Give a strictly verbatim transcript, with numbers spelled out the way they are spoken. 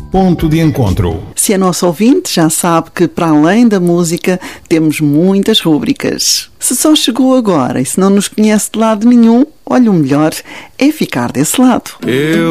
Ponto de Encontro. Se é nosso ouvinte, já sabe que, para além da música, temos muitas rúbricas. Se só chegou agora e se não nos conhece de lado nenhum, olha, o melhor é ficar desse lado. Eu